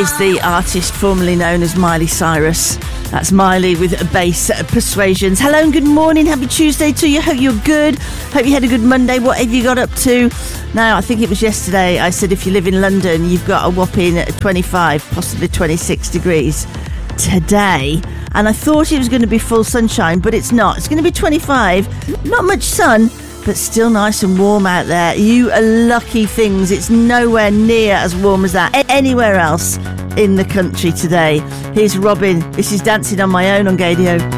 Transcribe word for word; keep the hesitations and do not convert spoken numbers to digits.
is the artist formerly known as Miley Cyrus. That's Miley with Bass Persuasions. Hello and good morning. Happy Tuesday to you. Hope you're good. Hope you had a good Monday. What have you got up to? Now, I think it was yesterday I said if you live in London, you've got a whopping twenty-five, possibly twenty-six degrees today. And I thought it was going to be full sunshine, but it's not. It's going to be twenty-five. Not much sun, but still nice and warm out there. You are lucky things. It's nowhere near as warm as that anywhere else in the country today. Here's Robin. This is Dancing on My Own on Gadio.